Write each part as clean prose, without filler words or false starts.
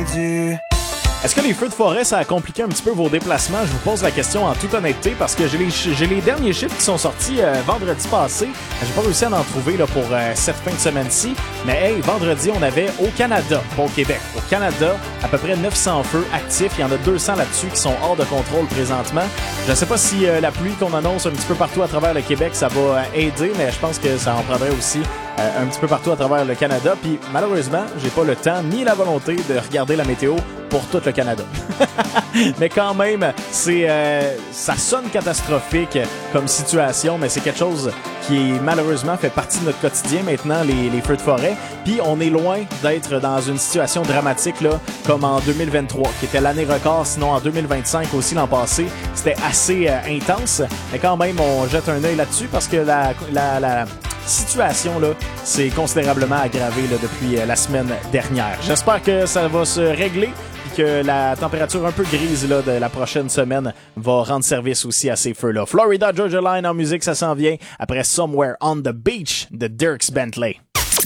perdu. Est-ce que les feux de forêt, ça a compliqué un petit peu vos déplacements? Je vous pose la question en toute honnêteté parce que j'ai les derniers chiffres qui sont sortis vendredi passé. J'ai pas réussi à en trouver là, pour cette fin de semaine-ci. Mais hey, vendredi, on avait au Canada, pas au Québec, au Canada, à peu près 900 feux actifs. Il y en a 200 là-dessus qui sont hors de contrôle présentement. Je ne sais pas si la pluie qu'on annonce un petit peu partout à travers le Québec, ça va aider, mais je pense que ça en prendrait aussi un petit peu partout à travers le Canada. Puis malheureusement, j'ai pas le temps ni la volonté de regarder la météo pour tout le Canada. Mais quand même, ça sonne catastrophique comme situation, mais c'est quelque chose qui malheureusement fait partie de notre quotidien maintenant, les feux de forêt. Puis on est loin d'être dans une situation dramatique là, comme en 2023, qui était l'année record, sinon en 2025 aussi l'an passé, c'était assez intense. Mais quand même, on jette un œil là-dessus parce que la situation là, s'est considérablement aggravée là, depuis la semaine dernière. J'espère que ça va se régler et que la température un peu grise là, de la prochaine semaine va rendre service aussi à ces feux-là. Florida Georgia Line en musique, ça s'en vient après Somewhere on the Beach de Dierks Bentley.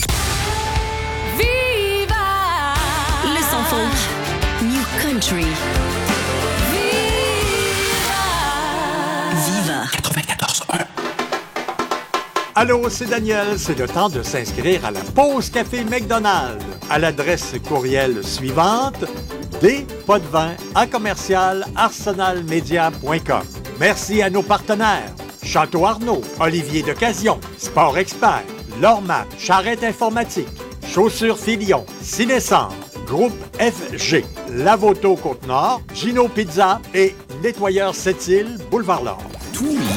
Viva! Le son folk, New Country. Viva! 94.1. Allô, c'est Daniel. C'est le temps de s'inscrire à la pause café McDonald's à l'adresse courriel suivante dpodvin@arsenalmedia.com. Merci à nos partenaires Château Arnaud, Olivier d'Occasion, Sport Expert, Lormat, Charrette Informatique, Chaussures Filion, Cinescent, Groupe FG, Lavoto Côte-Nord, Gino Pizza et Nettoyeur Sept-Îles, Boulevard Nord. Tous